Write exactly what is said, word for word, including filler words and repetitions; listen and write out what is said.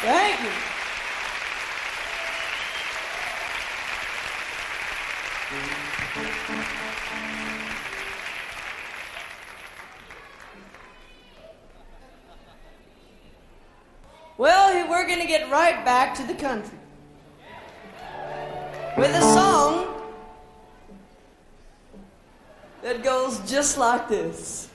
Thank you. Well, we're going to get right back to the country with a song that goes just like this.